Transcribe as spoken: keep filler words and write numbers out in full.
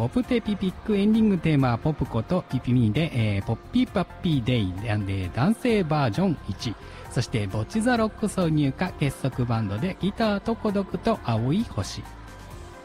ポプテピピックエンディングテーマ、ポプコとピピミーで、えー、ポッピーパッピーデイで男性バージョンいち。そして、ボッチザロック挿入歌結束バンドでギターと孤独と青い星。